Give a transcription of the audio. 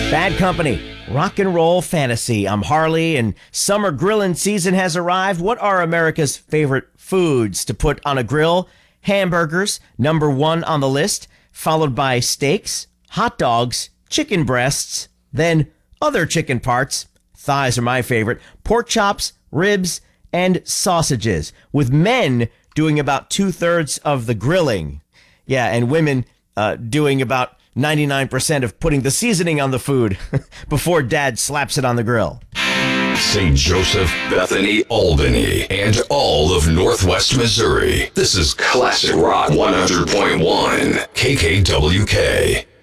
Bad Company, Rock and Roll Fantasy. I'm Harley, and summer grilling season has arrived. What are America's favorite foods to put on a grill? Hamburgers, number one on the list, followed by steaks, hot dogs, chicken breasts, then other chicken parts. Thighs are my favorite. Pork chops, ribs, and sausages, with men doing about 2/3 of the grilling. Yeah, and women doing about 99% of putting the seasoning on the food before dad slaps it on the grill. St. Joseph, Bethany, Albany, and all of Northwest Missouri. This is Classic Rock 100.1 KKWK.